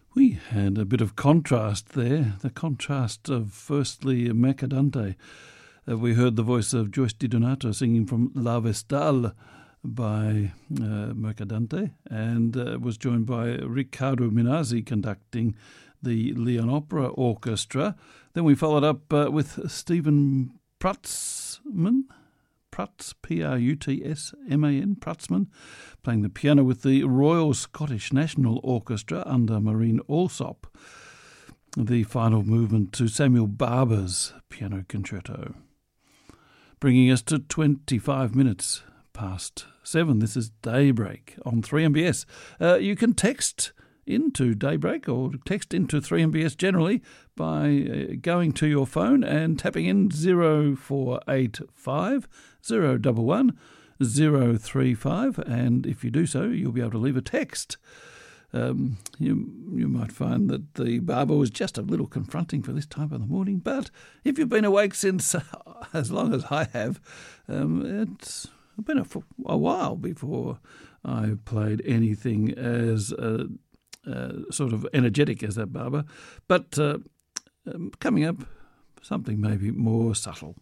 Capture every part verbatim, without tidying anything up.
We had a bit of contrast there, the contrast of firstly Mercadante. Uh, we heard the voice of Joyce Di Donato singing from La Vestal by uh, Mercadante, and uh, was joined by Riccardo Minazzi conducting the Lyon Opera Orchestra. Then we followed up uh, with Stephen Prutzman, Prutz, P R U T S M A N, Prutzman, playing the piano with the Royal Scottish National Orchestra under Maureen Alsop. The final movement to Samuel Barber's Piano Concerto. Bringing us to twenty-five minutes past seven. This is Daybreak on three M B S. Uh, you can text into Daybreak or text into three M B S generally by uh, going to your phone and tapping in zero four eight five zero one one zero three five, and if you do so you'll be able to leave a text. Um, you you might find that the barber was just a little confronting for this time of the morning, but if you've been awake since uh, as long as I have, um, it's been a, a while before I played anything as uh, uh, sort of energetic as that barber. But uh, um, coming up, something maybe more subtle.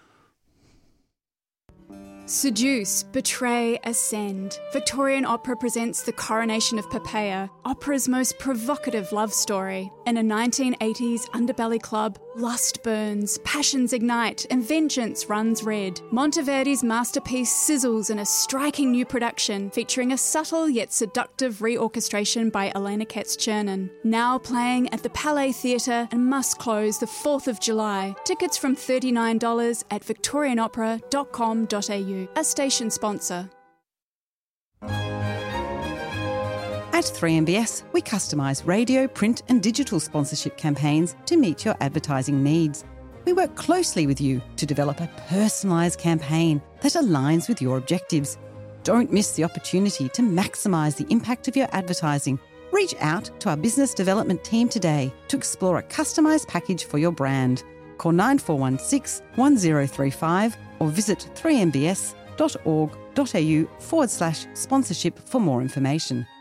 Seduce, betray, ascend. Victorian Opera presents The Coronation of Poppaea, opera's most provocative love story. In a nineteen eighties underbelly club, lust burns, passions ignite, and vengeance runs red. Monteverdi's masterpiece sizzles in a striking new production featuring a subtle yet seductive reorchestration by Elena Katz-Chernin. Now playing at the Palais Theatre and must close the fourth of July. Tickets from thirty-nine dollars at victorian opera dot com dot a u. A station sponsor. At three M B S, we customise radio, print and digital sponsorship campaigns to meet your advertising needs. We work closely with you to develop a personalised campaign that aligns with your objectives. Don't miss the opportunity to maximise the impact of your advertising. Reach out to our business development team today to explore a customised package for your brand. Call nine four one six one zero three five or visit three m b s dot org dot a u forward slash sponsorship for more information.